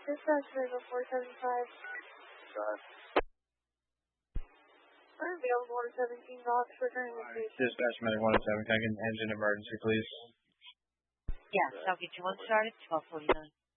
Dispatch River 475. Unavailable 117 dogs returning location. Dispatch Medic 107, can I get an engine emergency, please? Yes, I'll get you one started, 1249.